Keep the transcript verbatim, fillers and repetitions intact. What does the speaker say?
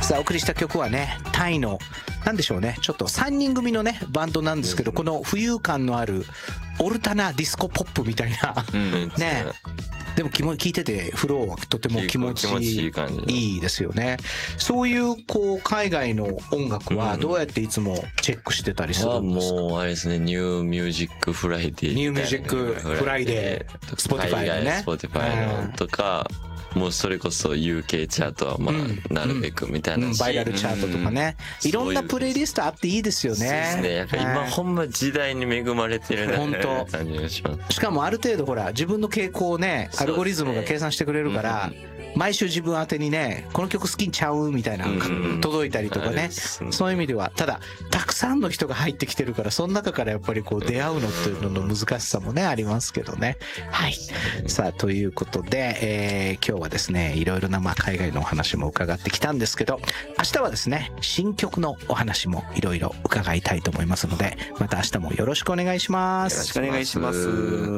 さあお送りした曲はね、タイのなんでしょうね、ちょっとさんにん組のねバンドなんですけど、この浮遊感のあるオルタナディスコポップみたいな、うん、ね、でも聞いててフローはとても気持ちいい感じいいですよね。そういうこう海外の音楽はどうやっていつもチェックしてたりするんですか？ うん、もうあれですね、ニューミュージックフライデー、 ニューミュージックフライデー、スポティファイのね、 スポティファイのとか、もうそれこそ ユーケー チャートはまあなるべくみたいな、うんうん、 バイラルチャートとかね、うん、いろんなプレイリストあっていいですよね。 そうですね、やっぱ今ほんま時代に恵まれてるなって感じがします。 しかもある程度ほら自分の傾向をねアルゴリズムが計算してくれるから、うん、毎週自分宛てにねこの曲好きにちゃうみたいな、うん、届いたりとかね、うん、そういう意味ではただたくさんの人が入ってきてるからその中からやっぱりこう出会うのっていうのの難しさもねありますけどね。はい、さあということで、えー、今日はですねいろいろなまあ海外のお話も伺ってきたんですけど、明日はですね新曲のお話もいろいろ伺いたいと思いますので、また明日もよろしくお願いします。 よろしくお願いします。